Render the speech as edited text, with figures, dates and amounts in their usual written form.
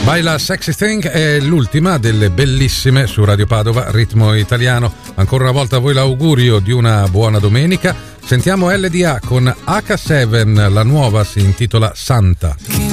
Baila Sexy Thing è l'ultima delle bellissime su Radio Padova, ritmo italiano. Ancora una volta a voi l'augurio di una buona domenica. Sentiamo LDA con H7, la nuova si intitola Santa.